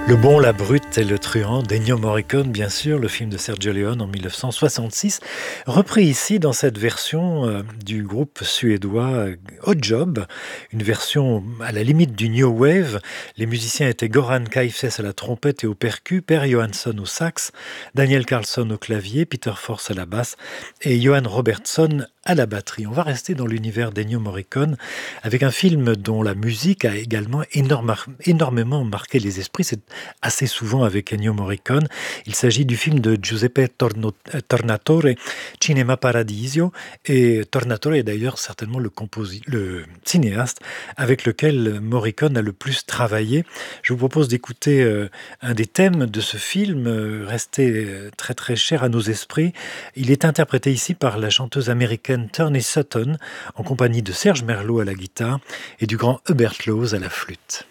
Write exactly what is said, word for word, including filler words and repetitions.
Le bon, la brute et le truand d'Ennio Morricone, bien sûr, le film de Sergio Leone en mille neuf cent soixante-six, repris ici dans cette version euh, du groupe suédois euh, Odd Job, une version à la limite du New Wave. Les musiciens étaient Goran Kaifes à la trompette et au percu, Per Johansson au sax, Daniel Carlsson au clavier, Peter Force à la basse et Johan Robertson à la batterie. On va rester dans l'univers d'Ennio Morricone avec un film dont la musique a également énorme- énormément marqué les esprits. C'est assez souvent avec Ennio Morricone. Il s'agit du film de Giuseppe Torno- euh, Tornatore, Cinema Paradiso. Et Tornatore est d'ailleurs certainement le, composi- le cinéaste avec lequel Morricone a le plus travaillé. Je vous propose d'écouter euh, un des thèmes de ce film, euh, resté euh, très très cher à nos esprits. Il est interprété ici par la chanteuse américaine Turney Sutton, en compagnie de Serge Merlot à la guitare et du grand Hubert Laws à la flûte.